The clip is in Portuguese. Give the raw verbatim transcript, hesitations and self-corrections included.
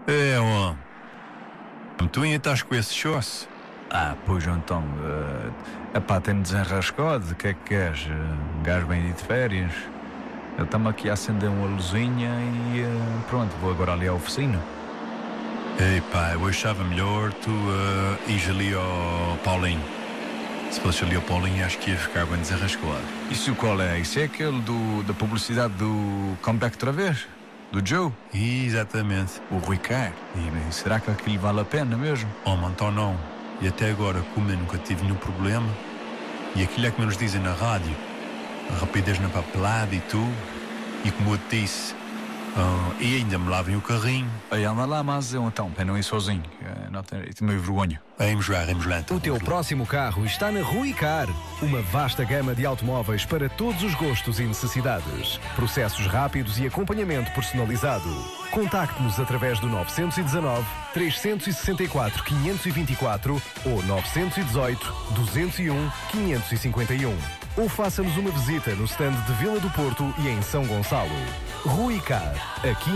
É, ó. Tu ainda estás com esse chosse? Ah, pois então, uh, epá, tem-me desenrascado, o que é que queres? Uh, um gajo bem de férias. Eu estamos aqui a acender uma luzinha e uh, pronto, vou agora ali à oficina. Ei pá, eu achava melhor tu uh, ires ali ao Paulinho. Se fosse ali ao Paulinho, acho que ia ficar bem desenrascado. Isso qual é? Isso é aquele do, da publicidade do Comeback outra vez? Do Joe? Exatamente. O Rui Car. E será que aquilo vale a pena mesmo? Oh, então não. E até agora, como eu nunca tive nenhum problema, e aquilo é como eles dizem na rádio, a rapidez na papelada e tudo, e como eu te disse, uh, e ainda me lavem o carrinho. Aí anda lá, mas eu então, para não ir sozinho, não tenho meio vergonha. Vamos lá, vamos lá. Então, o teu vamos lá. próximo carro está na Rui Car, uma vasta gama de automóveis para todos os gostos e necessidades. Processos rápidos e acompanhamento personalizado. Contacte-nos através do nove um nove, três seis quatro, quinhentos e vinte e quatro ou nove um oito, duzentos e um, quinhentos e cinquenta e um. Ou faça-nos uma visita no stand de Vila do Porto e em São Gonçalo. Rui Car, aqui